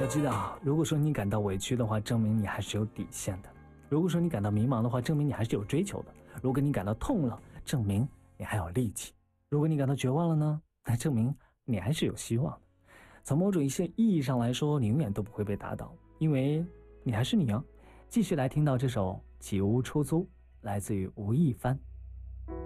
要知道，如果说你感到委屈的话，证明你还是有底线的；如果说你感到迷茫的话，证明你还是有追求的；如果你感到痛了，证明你还有力气；如果你感到绝望了呢，那证明你还是有希望的。从某种一些意义上来说，你永远都不会被打倒，因为你还是你啊。继续来听到这首《起屋出租》，来自于吴亦凡。